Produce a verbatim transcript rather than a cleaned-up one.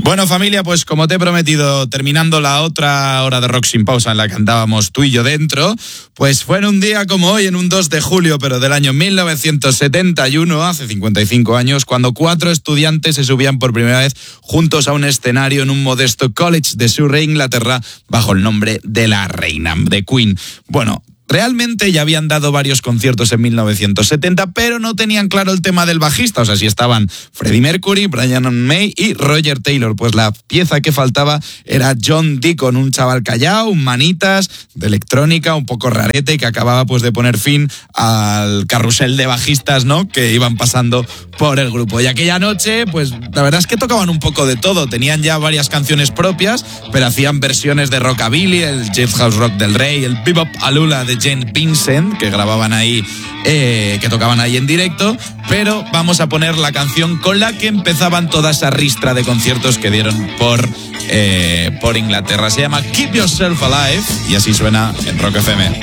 Bueno, familia, pues como te he prometido, terminando la otra hora de Rock Sin Pausa en la que andábamos tú y yo dentro, pues fue en un día como hoy, en un dos de julio, pero del año mil novecientos setenta y uno, hace cincuenta y cinco años, cuando cuatro estudiantes se subían por primera vez juntos a un escenario en un modesto college de Surrey, Inglaterra, bajo el nombre de La Reina, de Queen. Bueno, realmente ya habían dado varios conciertos en mil novecientos setenta, pero no tenían claro el tema del bajista. O sea, sí estaban Freddie Mercury, Brian May y Roger Taylor. Pues la pieza que faltaba era John Deacon, un chaval callao, un manitas, de electrónica, un poco rarete, que acababa pues de poner fin al carrusel de bajistas, ¿no?, que iban pasando por el grupo. Y aquella noche, pues la verdad es que tocaban un poco de todo. Tenían ya varias canciones propias, pero hacían versiones de rockabilly, el Jailhouse Rock del Rey, el Bebop Alula de Jane Vincent, que grababan ahí, eh, que tocaban ahí en directo, pero vamos a poner la canción con la que empezaban toda esa ristra de conciertos que dieron por, eh, por Inglaterra. Se llama Keep Yourself Alive y así suena en Rock F M.